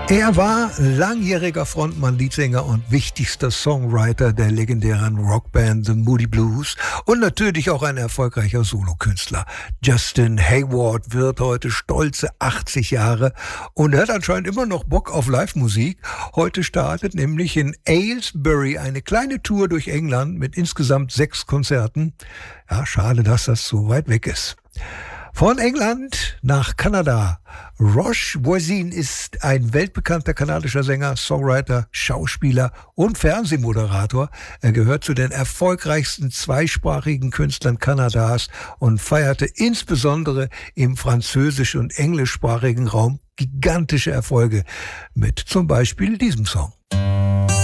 Er war langjähriger Frontmann, Leadsänger und wichtigster Songwriter der legendären Rockband The Moody Blues und natürlich auch ein erfolgreicher Solokünstler. Justin Hayward wird heute stolze 80 Jahre und er hat anscheinend immer noch Bock auf Live-Musik. Heute startet nämlich in Aylesbury eine kleine Tour durch England mit insgesamt 6 Konzerten. Ja, schade, dass das so weit weg ist. Von England nach Kanada. Roche Voisine ist ein weltbekannter kanadischer Sänger, Songwriter, Schauspieler und Fernsehmoderator. Er gehört zu den erfolgreichsten zweisprachigen Künstlern Kanadas und feierte insbesondere im französisch- und englischsprachigen Raum gigantische Erfolge mit zum Beispiel diesem Song.